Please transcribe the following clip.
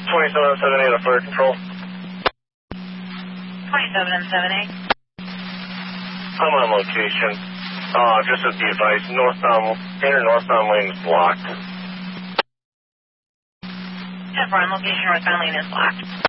2778 on fire control. 27 and 78. I'm on location. Just as the advice, inner northbound lane is blocked. 10-4 on location, northbound lane is blocked.